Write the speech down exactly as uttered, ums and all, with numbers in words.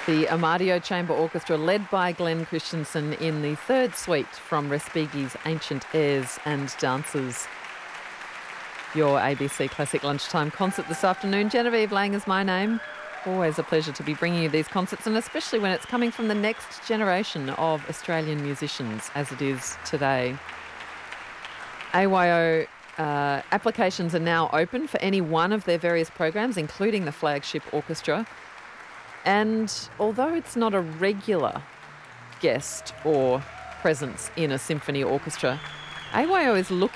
The Amadio Chamber Orchestra, led by Glenn Christensen, in the third suite from Respighi's Ancient Airs and Dances. Your A B C Classic Lunchtime concert this afternoon. Genevieve Lang is my name. Always a pleasure to be bringing you these concerts, and especially when it's coming from the next generation of Australian musicians, as it is today. A Y O uh, applications are now open for any one of their various programs, including the Flagship Orchestra. And although it's not a regular guest or presence in a symphony orchestra, A Y O is looking